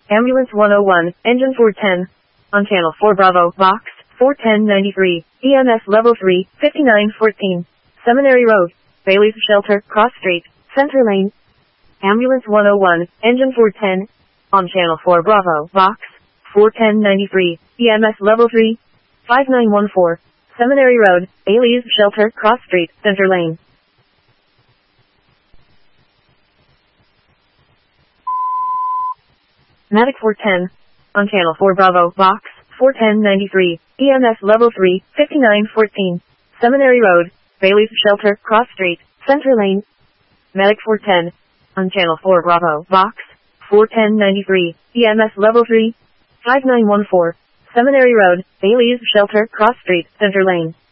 Ambulance 101, engine 410. On channel 4 Bravo, box 41093, EMS level 3, 5914. Seminary Road, Bailey's Shelter, Cross Street, Center Lane. Ambulance 101, engine 410. On channel 4 Bravo, box 41093, EMS level 3, 5914. Seminary Road, Bailey's Shelter, Cross Street, Center Lane. Medic 410. On channel 4 Bravo, box 41093, EMS level 3, 5914. Seminary Road, Bailey's Shelter, Cross Street, Center Lane. Medic 410. On channel 4 Bravo, box 41093, EMS level 3, 5914. Seminary Road, Bailey's Shelter, Cross Street, Center Lane.